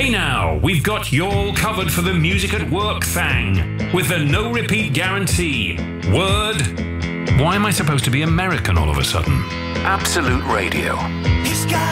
Hey now, we've got you all covered for the music at work thing, with the no repeat guarantee. Word? Why am I supposed to be American all of a sudden? Absolute Radio.